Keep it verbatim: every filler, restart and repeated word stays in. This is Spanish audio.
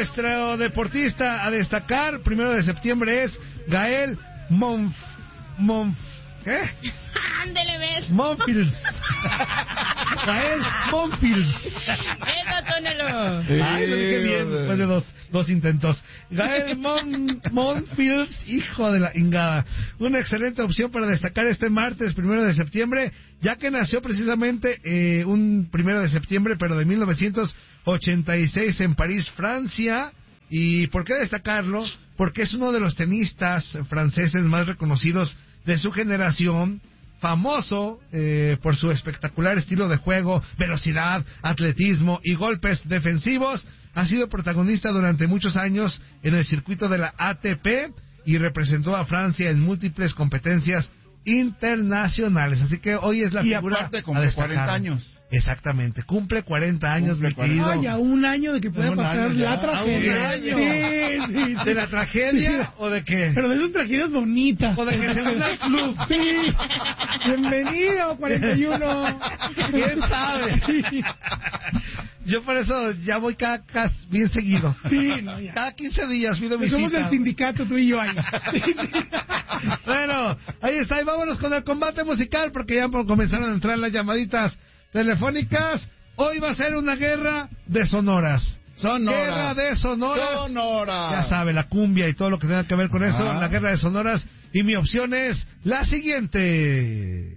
nuestro deportista a destacar, primero de septiembre, es Gael Monf... Monf... ¿Qué? Ándele, ves. Monfils. Gael Monfils. Eso, tónelo. Ay, lo dije bien, después de dos, dos intentos. Gael Mon, Monfils, hijo de la ingada. Una excelente opción para destacar este martes, primero de septiembre, ya que nació precisamente eh, un primero de septiembre, pero de mil novecientos ochenta y seis en París, Francia. ¿Y por qué destacarlo? Porque es uno de los tenistas franceses más reconocidos de su generación, famoso eh, por su espectacular estilo de juego, velocidad, atletismo y golpes defensivos. Ha sido protagonista durante muchos años en el circuito de la A T P y representó a Francia en múltiples competencias internacionales. Así que hoy es la y figura aparte cumple cuarenta años. Exactamente, cumple cuarenta años, cumple mi querido. Ay, a un año de que pueda Un pasar año la ya. tragedia. A un año. Sí, sí, sí. ¿De la tragedia o de qué? Pero de esas tragedias bonitas. O de que se venda el club. Sí. Bienvenido, cuarenta y uno. ¿Quién sabe? Sí. Yo por eso ya voy cada, cada bien seguido. Sí, no, ya. Cada quince días pido mi Somos cita. del sindicato, tú y yo ahí. Bueno, ahí está, y vámonos con el combate musical, porque ya comenzaron a entrar las llamaditas telefónicas. Hoy va a ser una guerra de sonoras. Sonoras. Guerra de sonoras. Sonoras. Ya sabe, la cumbia y todo lo que tenga que ver con eso, Ajá. la guerra de sonoras. Y mi opción es la siguiente.